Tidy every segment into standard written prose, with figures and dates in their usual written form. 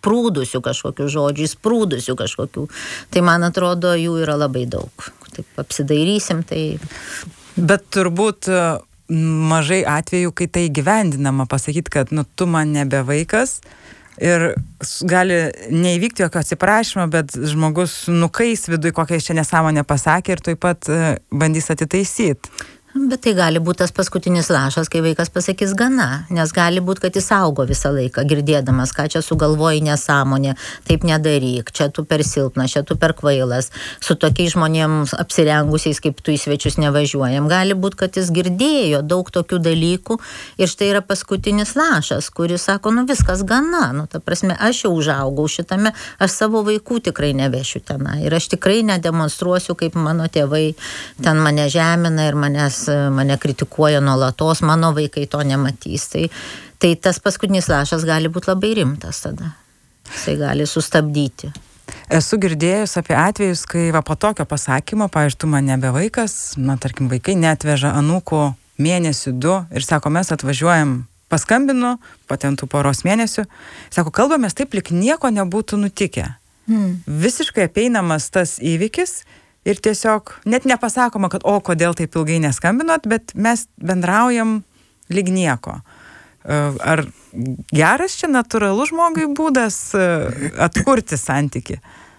įsprūdusių kažkokių žodžių, įsprūdusių kažkokių. Tai man atrodo, jų yra labai daug. Taip apsidairysim, tai... Bet turbūt mažai atvejų, kai tai gyvendinama, pasakyti, kad tu man nebe vaikas ir gali neįvykti jokio atsiprašymo, bet žmogus nukais viduj, kokią čia nesąmonę pasakė ir tuoj pat bandys atitaisyti. Bet tai gali būti tas paskutinis lašas, kai vaikas pasakys gana, nes gali būti, kad jis augo visą laiką, girdėdamas, ką čia sugalvoji nesąmonė, taip nedaryk, čia tu per silpnas, čia tu per kvailas, su tokiais žmonėms apsirengusiais, kaip tu į svečius nevažiuojam. Gali būti, kad jis girdėjo daug tokių dalykų ir štai yra paskutinis lašas, kuris sako, viskas gana, ta prasme, aš jau užaugau šitame, aš savo vaikų tikrai nevešiu tenai ir aš tikrai nedemonstruosiu, kaip mano tėvai ten mane žemina ir mane kritikuoja nuolatos, mano vaikai to nematys. Tai tas paskutinis lašas gali būti labai rimtas tada. Jisai gali sustabdyti. Esu girdėjus apie atvejus, kai po tokio pasakymo, pavyzdžiui, tu man nebe vaikas, tarkim, vaikai neatveža anūkų mėnesių 2 ir sako, mes atvažiuojam, paskambinu, po ten tų poros mėnesių, sako, kalbamės taip, lyg nieko nebūtų nutikę. Visiškai apeinamas tas įvykis. Ir tiesiog net nepasakoma, kad kodėl taip ilgai neskambinot, bet mes bendraujam lyg nieko. Ar geras čia natūralus žmogui būdas atkurti santykį?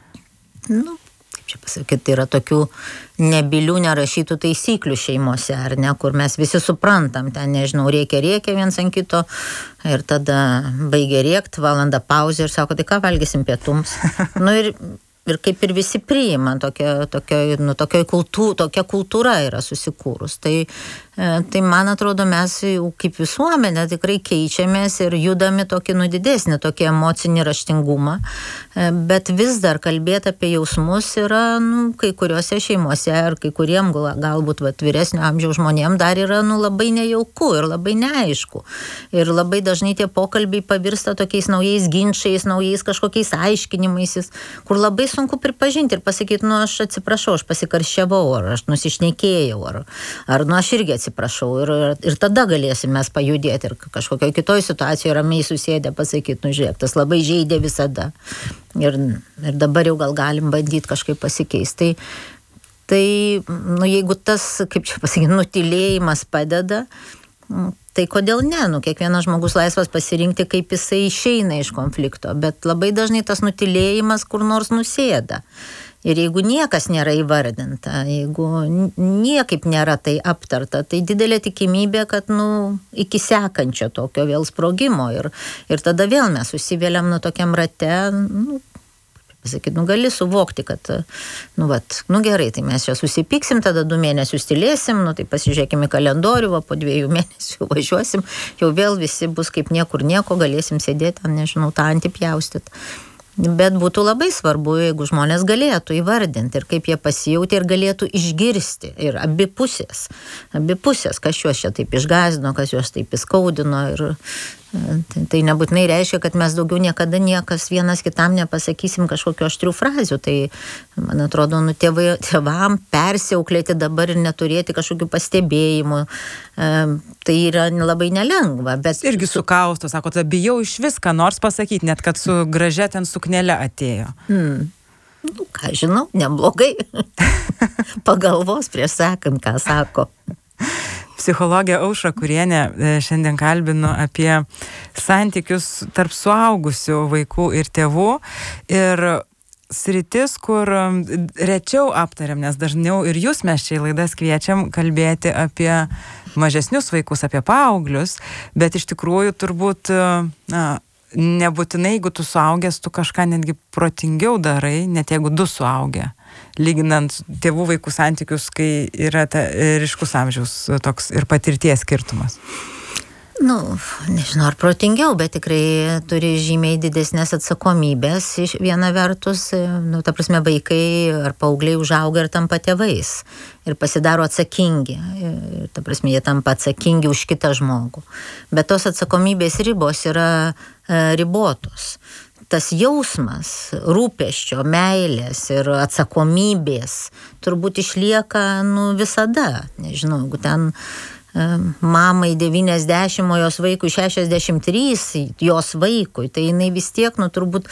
Kaip čia pasakyti, tai yra tokių nebylių, nerašytų taisyklių šeimose, ar ne, kur mes visi suprantam, ten, nežinau, rėkia viens ant kito ir tada baigia rėkt, valanda pauzė ir sako, tai ką valgysim pietums? Ir kaip ir visi priima, tokia kultūra yra susikūrus. Tai man atrodo, mes kaip visuomenė tikrai keičiamės ir judami tokį didesnį, tokį emocinį raštingumą, bet vis dar kalbėti apie jausmus yra, kai kuriuose šeimose ar kai kuriem galbūt vyresnio amžiaus žmonėm dar yra labai nejauku ir labai neaišku. Ir labai dažnai tie pokalbiai pavirsta tokiais naujais ginčais, naujais kažkokiais aiškinimais, kur labai sunku pripažinti ir pasakyti, aš atsiprašau, aš pasikarščiavau, ar aš nusišnekėjau, ar aš irgi atsiprašau. Ir tada galėsim mes pajudėti ir kažkokioje kitoje situacijoje ramiai susėdę pasakyti, žiūrėk, tas labai žeidė visada. Ir dabar jau gal galim bandyti kažkaip pasikeisti. Tai jeigu tas, kaip čia pasakyti, nutylėjimas padeda, tai kodėl ne? Kiekvienas žmogus laisvas pasirinkti, kaip jisai išeina iš konflikto, bet labai dažnai tas nutylėjimas kur nors nusėda. Ir jeigu niekas nėra įvardinta, jeigu niekaip nėra tai aptarta, tai didelė tikimybė, kad iki sekančio tokio vėl sprogimo ir tada vėl mes susivėliam tokiam rate, pasakyti, gali suvokti, kad, gerai, tai mes čia susipyksim, tada 2 mėnesius tylėsim, tai pasižiūrėkime kalendorių, po 2 mėnesių važiuosim, jau vėl visi bus kaip niekur nieko, galėsim sėdėti, nežinau, tą antį pjaustyti. Bet būtų labai svarbu, jeigu žmonės galėtų įvardinti ir kaip jie pasijauti ir galėtų išgirsti. Ir abi pusės, kas juos čia taip išgąsdino, kas juos taip įskaudino. Ir tai nebūtinai reiškia, kad mes daugiau niekada niekas vienas kitam nepasakysim kažkokių aštrių frazių. Tai, man atrodo, tėvam persiauklėti dabar ir neturėti kažkokių pastebėjimų. Tai yra labai nelengva. Bet irgi sukausto, sako, bijau iš viską nors pasakyti, net kad su gražia ten suknele atėjo. Ką žinau, neblogai. Pagalvos prieš sakant, ką sako. Psichologė Aušra Kurienė šiandien kalbino apie santykius tarp suaugusių vaikų ir tėvų. Ir sritis, kur rečiau aptariam, nes dažniau ir jūs mes čia į laidas kviečiam kalbėti apie mažesnius vaikus, apie paauglius, bet iš tikrųjų turbūt nebūtinai, jeigu tu suaugęs, tu kažką netgi protingiau darai, net jeigu 2 suaugę. Lyginant tėvų vaikų santykius, kai yra ryškus amžiaus toks ir patirties skirtumas. Nežinau, ar protingiau, bet tikrai turi žymiai didesnės atsakomybės. Viena vertus, ta prasme, vaikai ar paaugliai užauga ir tampa tėvais ir pasidaro atsakingi. Ta prasme, jie tampa atsakingi už kitą žmogų. Bet tos atsakomybės ribos yra ribotos. Tas jausmas rūpesčio, meilės ir atsakomybės turbūt išlieka visada. Nežinau, jeigu ten mamai 90, o jos vaikui 63, jos vaikui, tai jinai vis tiek, turbūt